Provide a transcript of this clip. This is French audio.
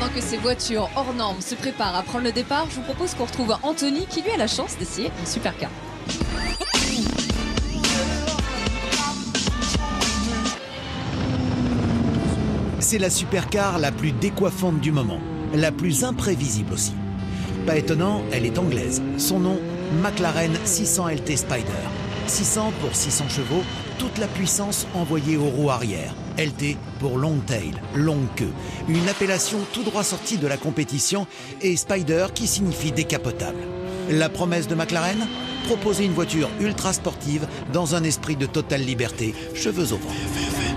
pendant que ces voitures hors normes se préparent à prendre le départ, je vous propose qu'on retrouve Anthony qui lui a la chance d'essayer une supercar. C'est la supercar la plus décoiffante du moment, la plus imprévisible aussi. Pas étonnant, elle est anglaise. Son nom, McLaren 600 LT Spider. 600 pour 600 chevaux, toute la puissance envoyée aux roues arrière. LT pour long tail, longue queue. Une appellation tout droit sortie de la compétition et Spider qui signifie décapotable. La promesse de McLaren ? Proposer une voiture ultra sportive dans un esprit de totale liberté, cheveux au vent.